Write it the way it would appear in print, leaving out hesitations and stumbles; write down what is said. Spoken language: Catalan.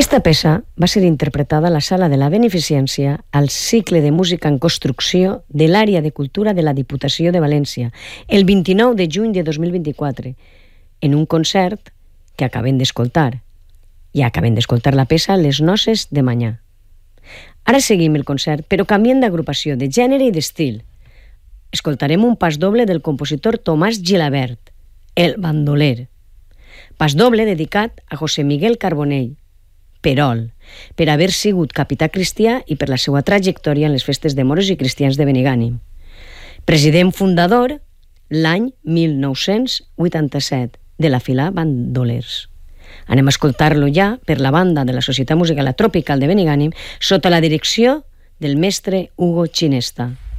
Esta peça va ser interpretada a la Sala de la Beneficència al cicle de música en construcció de l'Àrea de Cultura de la Diputació de València el 29 de juny de 2024 en un concert que acabem d'escoltar. I acabem d'escoltar la peça Les noces de Manyà. Ara seguim el concert, però canviem d'agrupació, de gènere i d'estil. Escoltarem un pas doble del compositor Tomàs Gilabert, El bandoler. Pas doble dedicat a José Miguel Carbonell, Perol, per haver sigut capità cristià i per la seva trajectòria en les festes de moros i cristians de Benigànim. President fundador l'any 1987 de la Fila Bandolers. Anem a escoltar-lo ja per la banda de la Societat Musical Tropical de Benigànim sota la direcció del mestre Hugo Chinesta.